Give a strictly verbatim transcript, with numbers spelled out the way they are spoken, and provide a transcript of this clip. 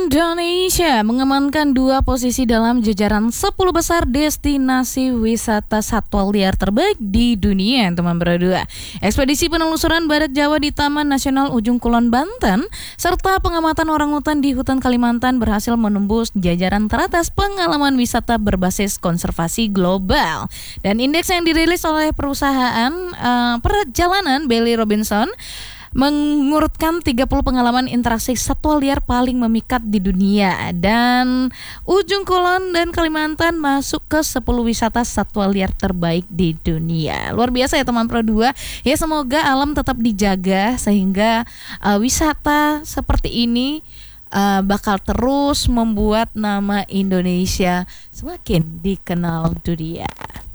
Indonesia mengamankan dua posisi dalam jajaran sepuluh besar destinasi wisata satwa liar terbaik di dunia, teman berdua. Ekspedisi penelusuran badak Jawa di Taman Nasional Ujung Kulon, Banten, serta pengamatan orangutan di hutan Kalimantan berhasil menembus jajaran teratas pengalaman wisata berbasis konservasi global. Dan indeks yang dirilis oleh perusahaan uh, perjalanan Bailey Robinson mengurutkan tiga puluh pengalaman interaksi satwa liar paling memikat di dunia, dan Ujung Kulon dan Kalimantan masuk ke sepuluh wisata satwa liar terbaik di dunia. Luar biasa ya teman Pro dua. Ya, semoga alam tetap dijaga sehingga uh, wisata seperti ini uh, bakal terus membuat nama Indonesia semakin dikenal dunia.